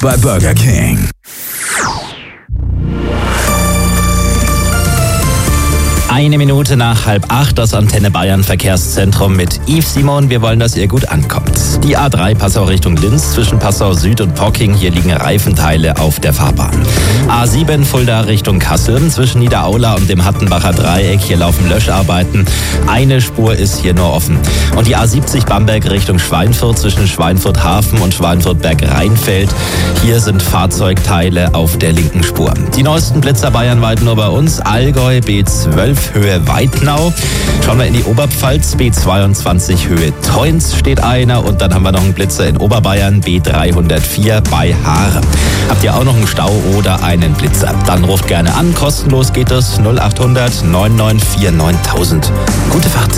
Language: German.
bei Burger King. Eine Minute nach 7:30, das Antenne Bayern Verkehrszentrum mit Yves Simon. Wir wollen, dass ihr gut ankommt. Die A3 Passau Richtung Linz zwischen Passau Süd und Pocking. Hier liegen Reifenteile auf der Fahrbahn. A7 Fulda Richtung Kassel zwischen Niederaula und dem Hattenbacher Dreieck. Hier laufen Löscharbeiten. Eine Spur ist hier nur offen. Und die A70 Bamberg Richtung Schweinfurt zwischen Schweinfurt Hafen und Schweinfurt Berg-Rheinfeld. Hier sind Fahrzeugteile auf der linken Spur. Die neuesten Blitzer bayernweit nur bei uns. Allgäu B12 Höhe Weidnau. Schauen wir in die Oberpfalz, B22 Höhe Teunz steht einer und dann haben wir noch einen Blitzer in Oberbayern, B304 bei Haare. Habt ihr auch noch einen Stau oder einen Blitzer? Dann ruft gerne an, kostenlos geht es 0800 994 9000. Gute Fahrt!